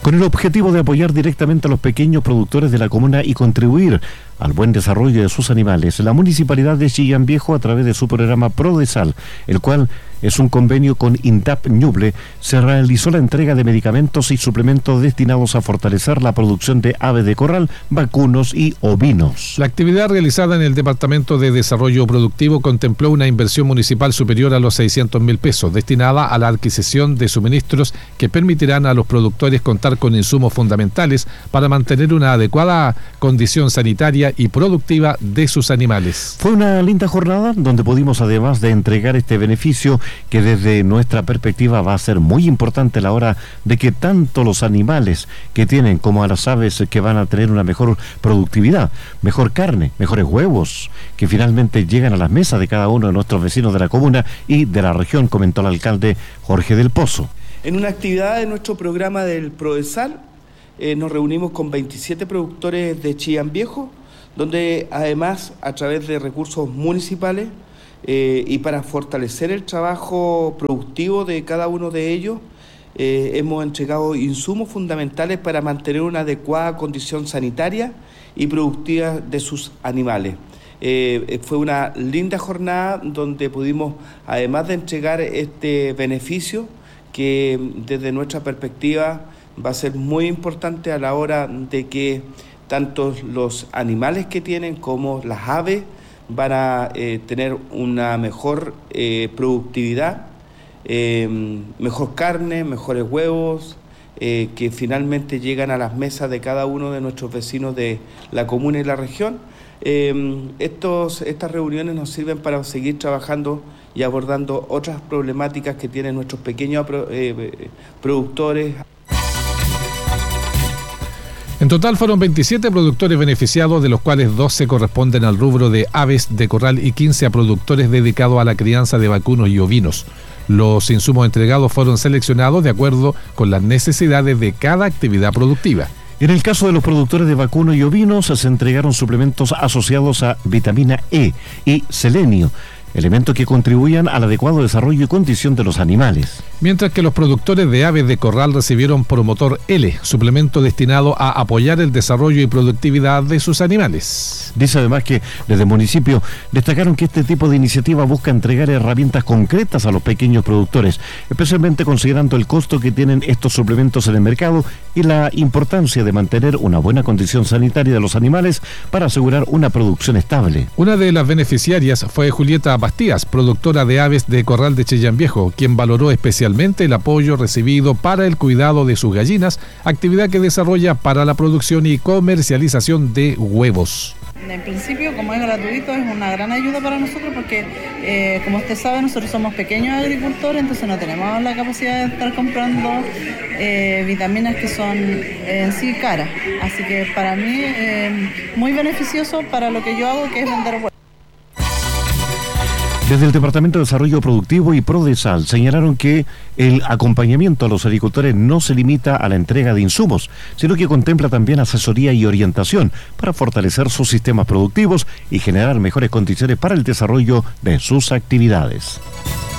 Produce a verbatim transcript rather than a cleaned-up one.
Con el objetivo de apoyar directamente a los pequeños productores de la comuna y contribuir al buen desarrollo de sus animales, la Municipalidad de Chillán Viejo, a través de su programa ProDesal, el cual es un convenio con INDAP Ñuble, se realizó la entrega de medicamentos y suplementos destinados a fortalecer la producción de aves de corral, vacunos y ovinos. La actividad realizada en el Departamento de Desarrollo Productivo contempló una inversión municipal superior a los seiscientos mil pesos, destinada a la adquisición de suministros que permitirán a los productores contar con insumos fundamentales para mantener una adecuada condición sanitaria y productiva de sus animales. Fue una linda jornada donde pudimos, además de entregar este beneficio, que desde nuestra perspectiva va a ser muy importante a la hora de que tanto los animales que tienen como a las aves que van a tener una mejor productividad, mejor carne, mejores huevos, que finalmente llegan a las mesas de cada uno de nuestros vecinos de la comuna y de la región, comentó el alcalde Jorge del Pozo. En una actividad de nuestro programa del ProDesal, eh, nos reunimos con veintisiete productores de Chillán Viejo, donde además, a través de recursos municipales eh, y para fortalecer el trabajo productivo de cada uno de ellos, eh, hemos entregado insumos fundamentales para mantener una adecuada condición sanitaria y productiva de sus animales. Eh, fue una linda jornada donde pudimos, además de entregar este beneficio, que desde nuestra perspectiva va a ser muy importante a la hora de que tanto los animales que tienen como las aves van a eh, tener una mejor eh, productividad, eh, mejor carne, mejores huevos, eh, que finalmente llegan a las mesas de cada uno de nuestros vecinos de la comuna y la región. Eh, estos, estas reuniones nos sirven para seguir trabajando y abordando otras problemáticas que tienen nuestros pequeños eh, productores. En total fueron veintisiete productores beneficiados, de los cuales doce corresponden al rubro de aves de corral y quince a productores dedicados a la crianza de vacunos y ovinos. Los insumos entregados fueron seleccionados de acuerdo con las necesidades de cada actividad productiva. En el caso de los productores de vacunos y ovinos, se entregaron suplementos asociados a vitamina E y selenio, elementos que contribuyan al adecuado desarrollo y condición de los animales. Mientras que los productores de aves de corral recibieron Promotor L, suplemento destinado a apoyar el desarrollo y productividad de sus animales. Dice además que desde el municipio destacaron que este tipo de iniciativa busca entregar herramientas concretas a los pequeños productores, especialmente considerando el costo que tienen estos suplementos en el mercado y la importancia de mantener una buena condición sanitaria de los animales para asegurar una producción estable. Una de las beneficiarias fue Julieta Bastías, productora de aves de corral de Chillán Viejo, quien valoró especialmente el apoyo recibido para el cuidado de sus gallinas, actividad que desarrolla para la producción y comercialización de huevos. En principio, como es gratuito, es una gran ayuda para nosotros porque, eh, como usted sabe, nosotros somos pequeños agricultores, entonces no tenemos la capacidad de estar comprando eh, vitaminas que son eh, en sí caras. Así que para mí, eh, muy beneficioso para lo que yo hago, que es vender huevos. Desde el Departamento de Desarrollo Productivo y ProDesal señalaron que el acompañamiento a los agricultores no se limita a la entrega de insumos, sino que contempla también asesoría y orientación para fortalecer sus sistemas productivos y generar mejores condiciones para el desarrollo de sus actividades.